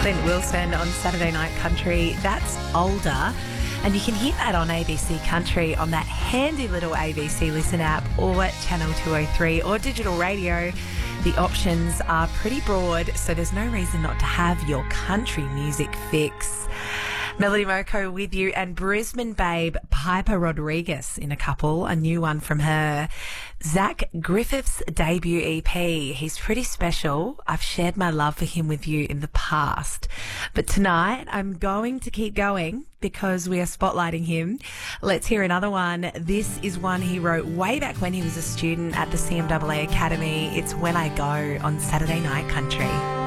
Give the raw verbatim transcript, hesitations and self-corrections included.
Clint Wilson on Saturday Night Country. That's Older. And you can hear that on A B C Country on that handy little A B C Listen app or Channel two oh three or digital radio. The options are pretty broad, so there's no reason not to have your country music fix. Melody Moko with you, and Brisbane babe Piper Rodriguez in a couple, a new one from her. Zach Griffith's debut E P. He's pretty special. I've shared my love for him with you in the past. But tonight I'm going to keep going because we are spotlighting him. Let's hear another one. This is one he wrote way back when he was a student at the C M A A Academy. It's When I Go on Saturday Night Country.